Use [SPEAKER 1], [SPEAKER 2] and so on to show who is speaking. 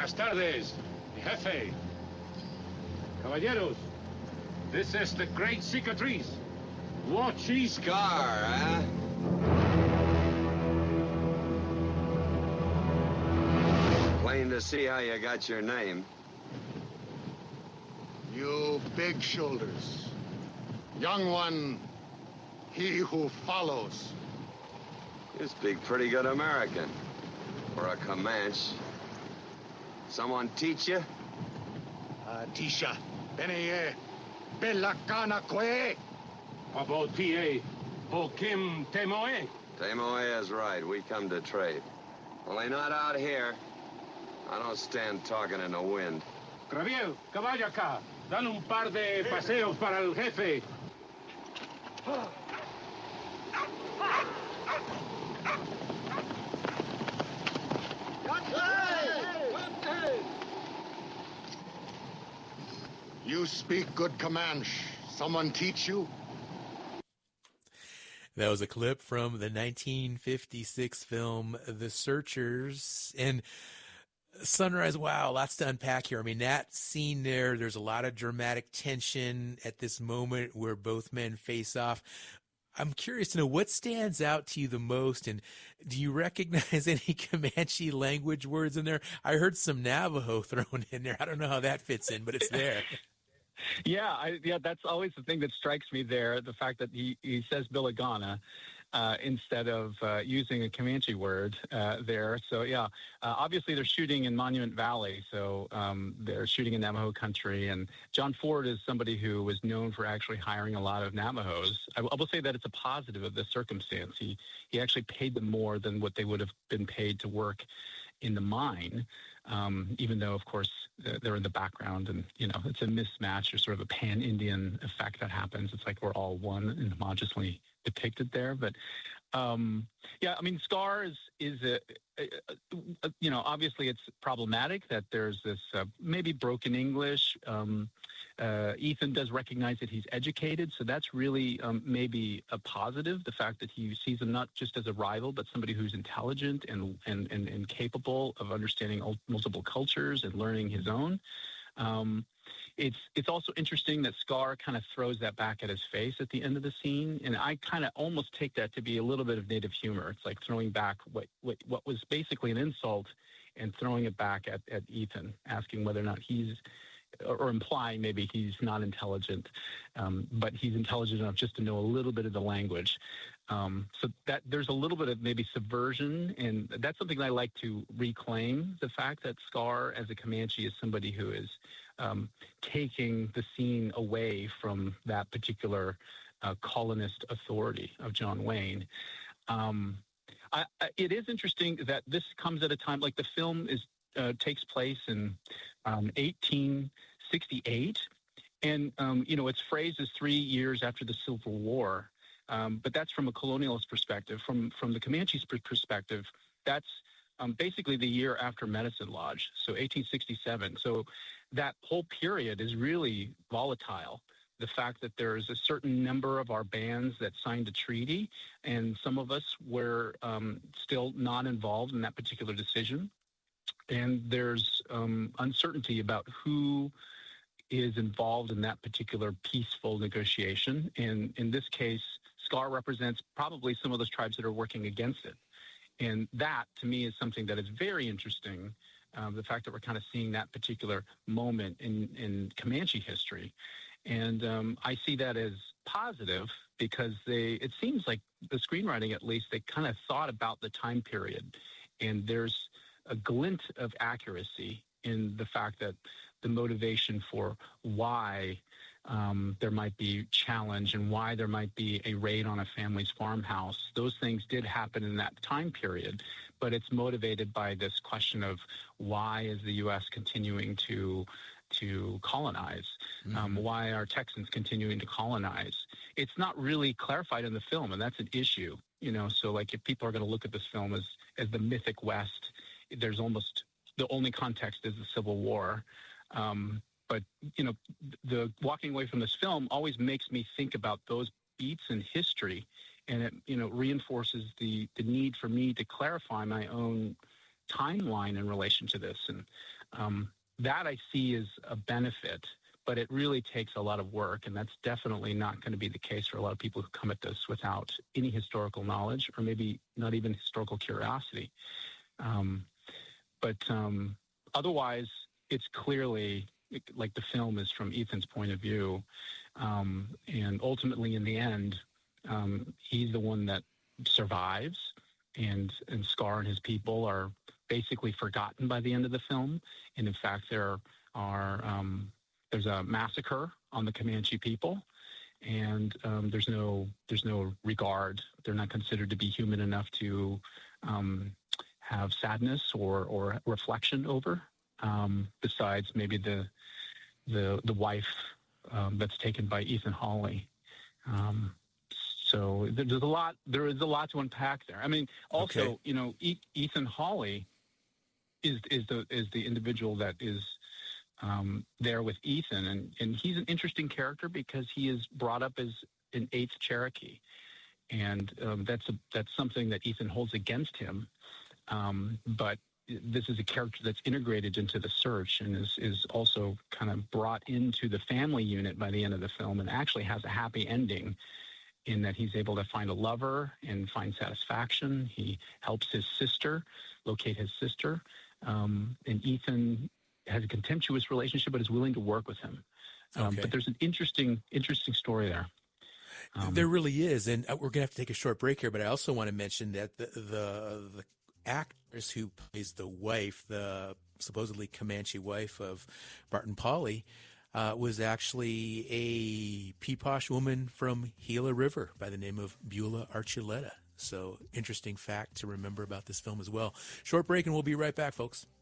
[SPEAKER 1] Buenas tardes, jefe. Caballeros, this is the great cicatrice. Watch his
[SPEAKER 2] Scar, huh? Plain to see how you got your name.
[SPEAKER 3] You big shoulders. Young one, he who follows.
[SPEAKER 2] You speak pretty good American. For a Comanche. Someone teach you?
[SPEAKER 3] Tisha, Beneye, Belakana Kwe.
[SPEAKER 1] Abotie, Bokim Temoe.
[SPEAKER 2] Temoe is right. We come to trade. Only not out here. I don't stand talking in the wind.
[SPEAKER 1] Graviel, caballo acá. Dan un par de paseos para el jefe.
[SPEAKER 3] You speak good Comanche. Someone teach you?
[SPEAKER 4] That was a clip from the 1956 film The Searchers. And Sunrise, wow, lots to unpack here. I mean, that scene there's a lot of dramatic tension at this moment where both men face off. I'm curious to know what stands out to you the most, and do you recognize any Comanche language words in there? I heard some Navajo thrown in there. I don't know how that fits in, but it's there.
[SPEAKER 5] Yeah, that's always the thing that strikes me there, the fact that he says Bilagana instead of using a Comanche word there. So, yeah, obviously they're shooting in Monument Valley, so they're shooting in Navajo country. And John Ford is somebody who was known for actually hiring a lot of Navajos. I will say that it's a positive of this circumstance. He actually paid them more than what they would have been paid to work in the mine, even though, of course, they're in the background, and, you know, it's a mismatch or sort of a pan-Indian effect that happens. It's like we're all one and homogeneously depicted there. But, yeah, I mean, Scar is you know, obviously it's problematic that there's this maybe broken English. Ethan does recognize that he's educated, so that's really maybe a positive, the fact that he sees him not just as a rival, but somebody who's intelligent and capable of understanding multiple cultures and learning his own. It's also interesting that Scar kind of throws that back at his face at the end of the scene, and I kind of almost take that to be a little bit of native humor. It's like throwing back what was basically an insult and throwing it back at Ethan, asking whether or not he's, or implying maybe he's not intelligent, but he's intelligent enough just to know a little bit of the language. So that there's a little bit of maybe subversion, and that's something that I like to reclaim, the fact that Scar as a Comanche is somebody who is taking the scene away from that particular colonist authority of John Wayne. It is interesting that this comes at a time, like the film takes place in 1868, and you know, it's phrased as 3 years after the Civil War, but that's from a colonialist perspective. From the Comanche's perspective, that's basically the year after Medicine Lodge, so 1867. So that whole period is really volatile. The fact that there's a certain number of our bands that signed a treaty, and some of us were still not involved in that particular decision. And there's uncertainty about who is involved in that particular peaceful negotiation. And in this case, Scar represents probably some of those tribes that are working against it. And that, to me, is something that is very interesting, the fact that we're kind of seeing that particular moment in Comanche history. And I see that as positive because it seems like the screenwriting, at least, they kind of thought about the time period. And there's a glint of accuracy in the fact that the motivation for why there might be challenge and why there might be a raid on a family's farmhouse, those things did happen in that time period, but it's motivated by this question of why is the U.S. continuing to colonize? Why are Texans continuing to colonize? It's not really clarified in the film, and that's an issue. You know, so like if people are going to look at this film as the mythic West, there's almost the only context is the Civil War. But, you know, the walking away from this film always makes me think about those beats in history, and it, you know, reinforces the need for me to clarify my own timeline in relation to this. And that I see as a benefit, but it really takes a lot of work, and that's definitely not going to be the case for a lot of people who come at this without any historical knowledge or maybe not even historical curiosity. But otherwise, it's clearly like the film is from Ethan's point of view. And ultimately, in the end, he's the one that survives, and Scar and his people are basically forgotten by the end of the film. And in fact, there's a massacre on the Comanche people, and there's no regard. They're not considered to be human enough to have sadness or reflection over. Besides maybe the wife that's taken by Ethan Hawley. So there is a lot to unpack there. I mean, also, Ethan Hawley is the individual that is there with Ethan, and he's an interesting character because he is brought up as an 8th Cherokee, and that's something that Ethan holds against him. But this is a character that's integrated into the search and is also kind of brought into the family unit by the end of the film, and actually has a happy ending in that he's able to find a lover and find satisfaction. He helps his sister locate his sister, and Ethan has a contemptuous relationship but is willing to work with him. But there's an interesting story there.
[SPEAKER 4] There really is, and we're going to have to take a short break here, but I also want to mention that the actress who plays the wife, the supposedly Comanche wife of Barton Pauly, was actually a Peeposh woman from Gila River by the name of Beulah Archuleta. So interesting fact to remember about this film as well. Short break, and we'll be right back, folks.